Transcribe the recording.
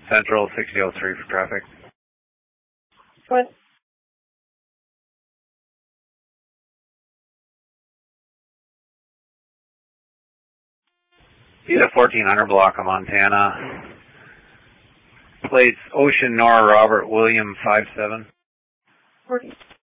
Central 6003 for traffic. What? Be the 1400 block of Montana. Plates Ocean Nor Robert William 57. 40.